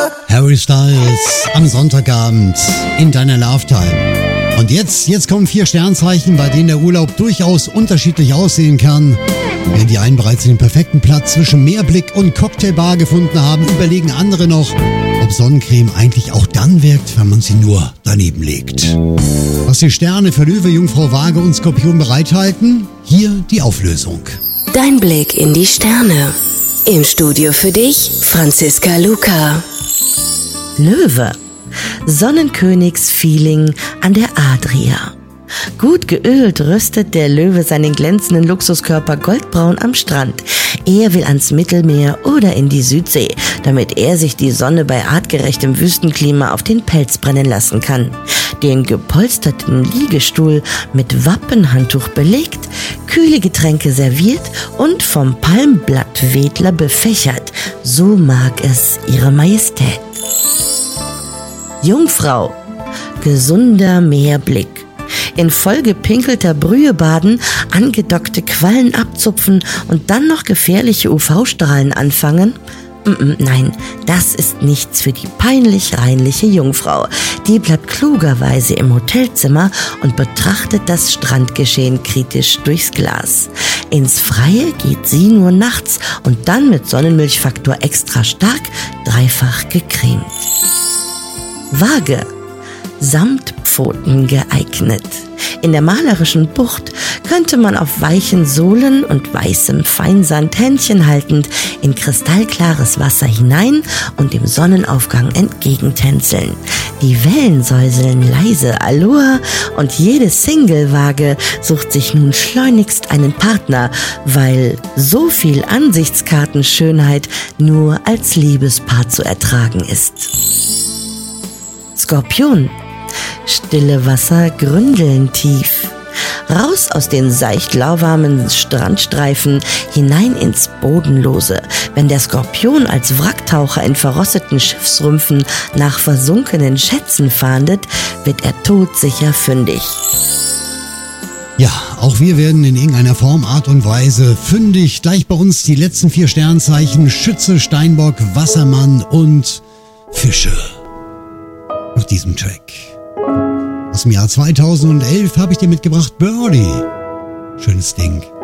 Harry Styles am Sonntagabend in deiner Love-Time. Und jetzt kommen 4 Sternzeichen, bei denen der Urlaub durchaus unterschiedlich aussehen kann. Während die einen bereits den perfekten Platz zwischen Meerblick und Cocktailbar gefunden haben, überlegen andere noch, ob Sonnencreme eigentlich auch dann wirkt, wenn man sie nur daneben legt. Was die Sterne für Löwe, Jungfrau, Waage und Skorpion bereithalten? Hier die Auflösung. Dein Blick in die Sterne. Im Studio für dich, Franziska Luca. Löwe. Sonnenkönigsfeeling an der Adria. Gut geölt rüstet der Löwe seinen glänzenden Luxuskörper goldbraun am Strand. Er will ans Mittelmeer oder in die Südsee, damit er sich die Sonne bei artgerechtem Wüstenklima auf den Pelz brennen lassen kann. Den gepolsterten Liegestuhl mit Wappenhandtuch belegt, kühle Getränke serviert und vom Palmblattwedler befächert. So mag es Ihre Majestät. Jungfrau. Gesunder Meerblick. In vollgepinkelter Brühe baden, angedockte Quallen abzupfen und dann noch gefährliche UV-Strahlen anfangen? Nein, das ist nichts für die peinlich reinliche Jungfrau. Die bleibt klugerweise im Hotelzimmer und betrachtet das Strandgeschehen kritisch durchs Glas. Ins Freie geht sie nur nachts und dann mit Sonnenmilchfaktor extra stark, dreifach gecremt. Waage. Samtpfoten geeignet. In der malerischen Bucht könnte man auf weichen Sohlen und weißem Feinsand Händchen haltend in kristallklares Wasser hinein und dem Sonnenaufgang entgegentänzeln. Die Wellen säuseln leise Aloha und jede Single-Waage sucht sich nun schleunigst einen Partner, weil so viel Ansichtskartenschönheit nur als Liebespaar zu ertragen ist. Skorpion. Stille Wasser gründeln tief. Raus aus den seicht lauwarmen Strandstreifen, hinein ins Bodenlose. Wenn der Skorpion als Wracktaucher in verrosteten Schiffsrümpfen nach versunkenen Schätzen fahndet, wird er todsicher fündig. Ja, auch wir werden in irgendeiner Form, Art und Weise fündig. Gleich bei uns die letzten 4 Sternzeichen: Schütze, Steinbock, Wassermann und Fische. Nach diesem Track aus dem Jahr 2011 habe ich dir mitgebracht Birdie. Schönes Ding.